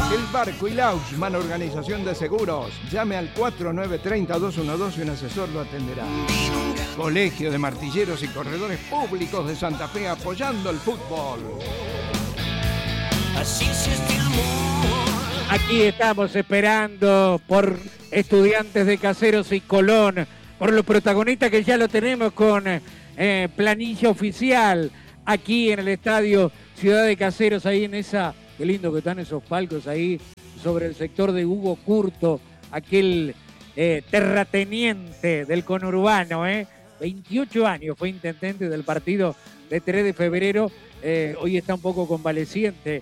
El Barco y Lounge, Mano Organización de Seguros. Llame al 4930-212 y un asesor lo atenderá. Colegio de Martilleros y Corredores Públicos de Santa Fe apoyando el fútbol. Aquí estamos esperando por Estudiantes de Caseros y Colón, por los protagonistas que ya lo tenemos con planilla oficial aquí en el estadio Ciudad de Caseros, ahí en esa, qué lindo que están esos palcos ahí sobre el sector de Hugo Curto, aquel terrateniente del conurbano, 28 años fue intendente del partido de 3 de febrero, hoy está un poco convaleciente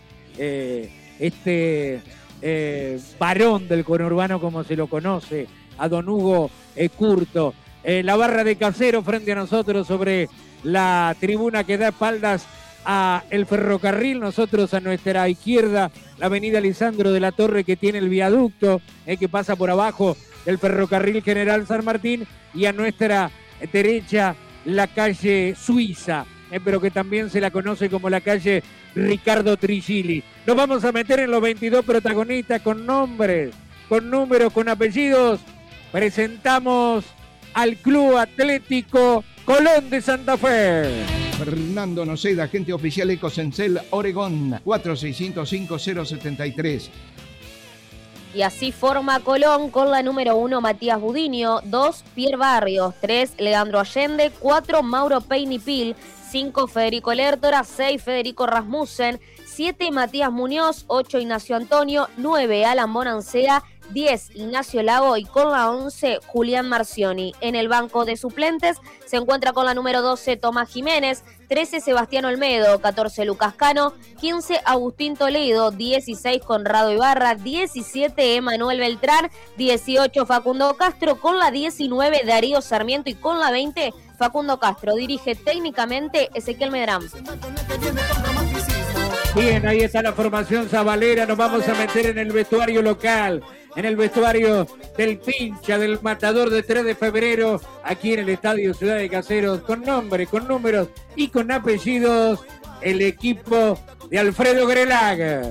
varón del conurbano como se lo conoce, a don Hugo Curto. La barra de Caseros frente a nosotros sobre la tribuna que da espaldas a el ferrocarril, nosotros a nuestra izquierda la avenida Lisandro de la Torre que tiene el viaducto que pasa por abajo del ferrocarril General San Martín, y a nuestra derecha la calle Suiza, pero que también se la conoce como la calle Ricardo Trigili. Nos vamos a meter en los 22 protagonistas con nombres, con números, con apellidos. Presentamos al Club Atlético Colón de Santa Fe. Fernando Noceda, agente oficial Ecosencel Oregón, 4605-073. Y así forma Colón con la número 1 Matías Budiño, 2 Pierre Barrios, 3 Leandro Allende, 4 Mauro Peinipil, 5 Federico Lertora, 6 Federico Rasmussen, 7 Matías Muñoz, 8 Ignacio Antonio, 9 Alan Bonancea, 10 Ignacio Lago y con la 11 Julián Marcioni. En el banco de suplentes se encuentra con la número 12 Tomás Jiménez, 13 Sebastián Olmedo, 14 Lucas Cano, 15 Agustín Toledo, 16 Conrado Ibarra, 17 Emanuel Beltrán, 18 Facundo Castro, con la 19 Darío Sarmiento y con la 20 Facundo Castro. Dirige técnicamente Ezequiel Medrán. Bien, ahí está la formación sabalera. Nos vamos a meter en el vestuario local, en el vestuario del Pincha, del Matador de 3 de febrero, aquí en el estadio Ciudad de Caseros, con nombres, con números y con apellidos, el equipo de Alfredo Grelaga.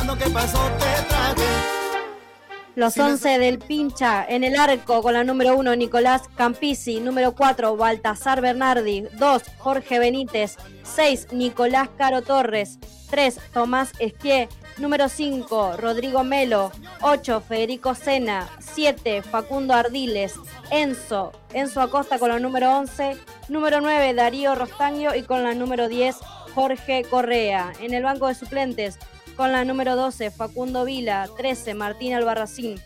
Los 11 del Pincha en el arco con la número 1 Nicolás Campisi, número 4 Baltasar Bernardi, 2 Jorge Benítez, 6 Nicolás Caro Torres, 3 Tomás Esquié, número 5 Rodrigo Melo, 8 Federico Sena, 7 Facundo Ardiles, Enzo Acosta con la número 11, número 9 Darío Rostaño y con la número 10 Jorge Correa. En el banco de suplentes con la número 12 Facundo Vila, 13 Martín Albarracín,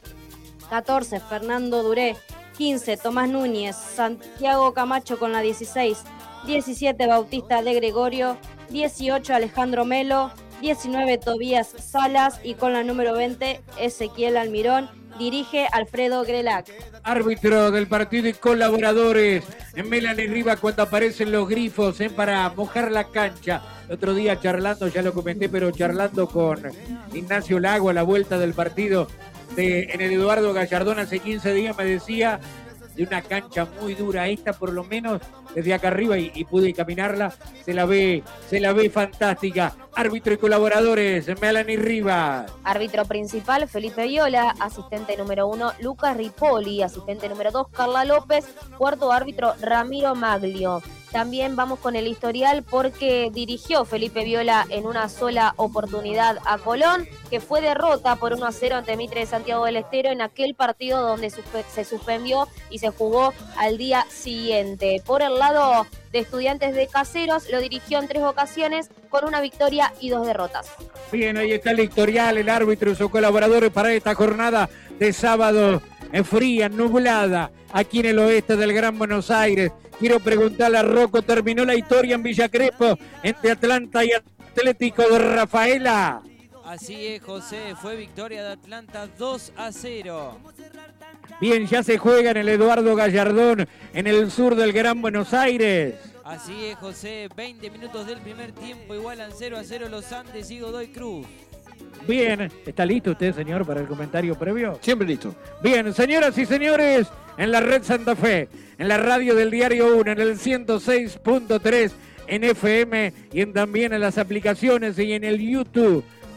14 Fernando Duré, 15 Tomás Núñez, Santiago Camacho con la 16, 17 Bautista de Gregorio, 18 Alejandro Melo, 19 Tobías Salas y con la número 20 Ezequiel Almirón. Dirige Alfredo Grelac. Árbitro del partido y colaboradores en Melanie Riva cuando aparecen los grifos para mojar la cancha. El otro día charlando, ya lo comenté, pero charlando con Ignacio Lago a la vuelta del partido en el Eduardo Gallardón hace 15 días, me decía de una cancha muy dura. Esta por lo menos desde acá arriba y pude caminarla, se la ve fantástica. Árbitro y colaboradores, Melanie Rivas. Árbitro principal, Felipe Viola. Asistente número 1, Lucas Ripoli. Asistente número 2, Carla López. Cuarto árbitro, Ramiro Maglio. También vamos con el historial porque dirigió Felipe Viola en una sola oportunidad a Colón, que fue derrota por 1-0 ante Mitre de Santiago del Estero en aquel partido donde se suspendió y se jugó al día siguiente. Por el lado de Estudiantes de Caseros, lo dirigió en 3 ocasiones con una victoria y 2 derrotas. Bien, ahí está el historial, el árbitro y sus colaboradores para esta jornada de sábado fría, nublada, aquí en el oeste del Gran Buenos Aires. Quiero preguntarle a Rocco, ¿terminó la historia en Villa Crespo entre Atlanta y Atlético de Rafaela? Así es, José, fue victoria de Atlanta 2-0. Bien, ya se juega en el Eduardo Gallardón, en el sur del Gran Buenos Aires. Así es, José, 20 minutos del primer tiempo, igualan 0-0 los Andes y Godoy Cruz. Bien, ¿está listo usted, señor, para el comentario previo? Siempre listo. Bien, señoras y señores, en la Red Santa Fe, en la radio del Diario 1, en el 106.3 en FM y también en las aplicaciones y en el YouTube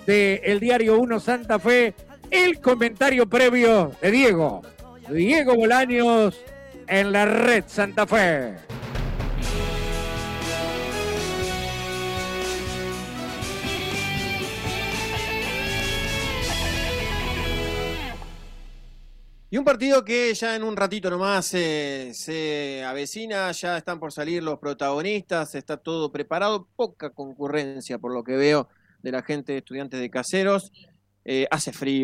del Diario 1 Santa Fe, el comentario previo de Diego Bolaños en la Red Santa Fe. Y un partido que ya en un ratito nomás se avecina, ya están por salir los protagonistas, está todo preparado, poca concurrencia por lo que veo de la gente de Estudiantes de Caseros, hace frío.